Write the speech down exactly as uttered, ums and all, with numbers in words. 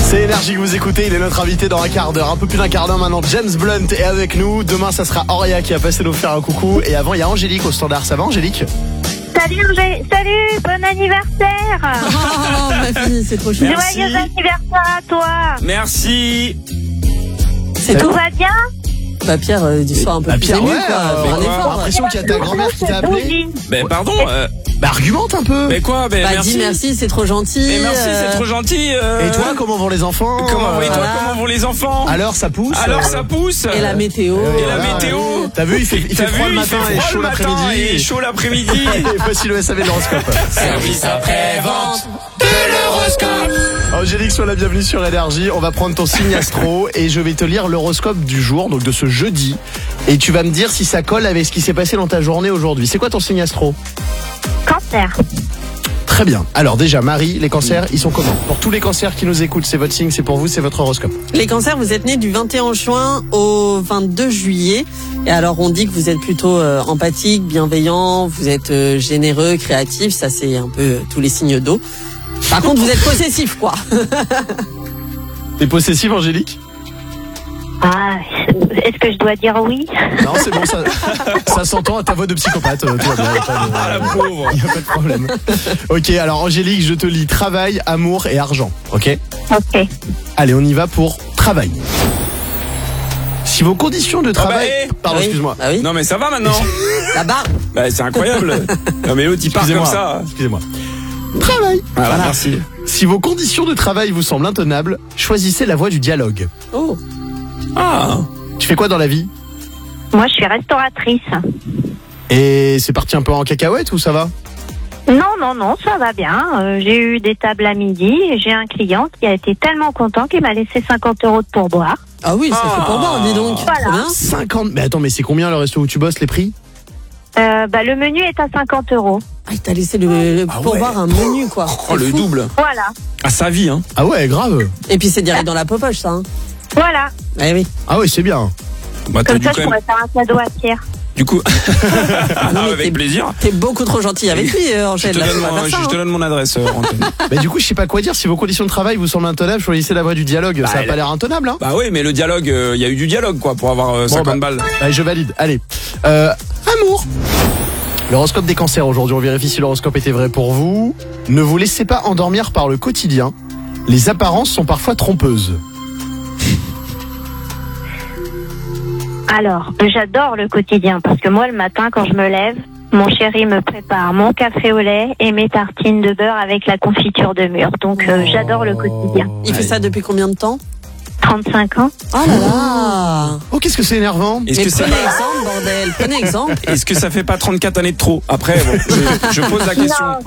C'est Énergie que vous écoutez, il est notre invité dans un quart d'heure, un peu plus d'un quart d'heure maintenant. James Blunt est avec nous, demain ça sera Auria qui va passer nous faire un coucou. Et avant il y a Angélique au standard, ça va Angélique? Salut Angé, salut, bon anniversaire. Oh ma fille, c'est trop chou. Joyeux anniversaire à toi. Merci. C'est Tout tout. va bien? Bah Pierre, euh, du soir un peu Bah, plus Pierre, ému ouais, quoi. euh, Fais un ouais, effort. j'ai l'impression qu'il y a ta grand-mère qui t'a appelé. Ben pardon. Euh, Bah argumente un peu. mais quoi Ben Bah merci. dis merci, c'est trop gentil. Mais merci, euh, c'est trop gentil. euh. Et toi, comment vont les enfants? Comment, et toi, Voilà. comment vont les enfants? Alors ça pousse. Alors euh, ça pousse. Et la météo. Et Et la voilà. météo. T'as vu, il fait, il fait T'as froid vu, le il fait matin et froid chaud le matin l'après-midi. et chaud l'après-midi. Et voici le S A V de l'horoscope. Service après-vente de l'horoscope. Angélique, sois la bienvenue sur Énergie. On va prendre ton signe astro et je vais te lire l'horoscope du jour, donc de ce jeudi. Et tu vas me dire si ça colle avec ce qui s'est passé dans ta journée aujourd'hui. C'est quoi ton signe astro? Cancer. Très bien. Alors déjà, Marie, les cancers, ils sont comment? Pour tous les cancers qui nous écoutent, c'est votre signe, c'est pour vous, c'est votre horoscope. Les cancers, vous êtes nés du vingt et un juin au vingt-deux juillet. Et alors on dit que vous êtes plutôt euh, empathique, bienveillant, vous êtes euh, généreux, créatif. Ça c'est un peu euh, tous les signes d'eau. Par contre, vous êtes possessif, quoi. T'es possessive, Angélique? Ah, est-ce que je dois dire oui? Non, c'est bon, ça, ça s'entend à ta voix de psychopathe. euh, Tout va bien, y a pas de- Ah la pauvre. y a pas de problème. Ok, alors Angélique, je te lis travail, amour et argent. Ok? Ok. Allez, on y va pour travail. Si vos conditions de travail... bah, eh. Pardon, Oui. excuse-moi. Bah oui. Non mais ça va maintenant. La barre. Bah c'est incroyable. Non mais l'autre il part comme Excusez-moi. ça. Excusez-moi. Travail. Voilà, merci. Si vos conditions de travail vous semblent intenables, choisissez la voie du dialogue. Oh. Ah. Tu fais quoi dans la vie? Moi, je suis restauratrice. Et c'est parti un peu en cacahuète ou ça va? Non, non, non, ça va bien. Euh, j'ai eu des tables à midi et j'ai un client qui a été tellement content qu'il m'a laissé cinquante euros de pourboire. Ah oui, ça Ah. fait pour moi, dis donc. Voilà. Trop bien. cinquante. Mais attends, mais c'est combien le resto où tu bosses, les prix? Euh, bah, le menu est à cinquante euros. Ah, il t'a laissé le, le Ah pour ouais. boire un menu, quoi. Oh C'est le fou. double. Voilà. À sa vie hein. Ah ouais, grave. Et puis c'est direct dans la popoche, ça. Hein. Voilà. Eh oui. Ah ouais, c'est bien. Bah t'as Comme dû ça, quand je même. pourrais faire un cadeau à Pierre. Du coup. Ah, Non, mais avec t'es- plaisir. T'es beaucoup trop gentil avec lui, euh, Je Angèle. te, Là, donne tu vas mon, faire ça, je te hein. donne mon adresse, euh, Antoine. Bah du coup, je sais pas quoi dire. Si vos conditions de travail vous semblent intenables, choisissez la voie du dialogue. ça a elle- pas l'air intenable, hein? Bah oui, mais le dialogue, il y a eu du dialogue quoi pour avoir euh, Bon, cinquante bah, balles. Allez, je valide. Allez. Euh, amour. L'horoscope des cancers aujourd'hui. On vérifie si l'horoscope était vrai pour vous. Ne vous laissez pas endormir par le quotidien. Les apparences sont parfois trompeuses. Alors, j'adore le quotidien parce que moi, le matin, quand je me lève, mon chéri me prépare mon café au lait et mes tartines de beurre avec la confiture de mûre. Donc, euh, j'adore le quotidien. Il fait ça depuis combien de temps? trente-cinq ans. Oh là là. Oh, qu'est-ce que c'est énervant. Est-ce Mais que, ça, prenez exemple, bordel. Prenez exemple. est-ce que ça fait pas trente-quatre années de trop? Après, bon, je, je pose la question. Non,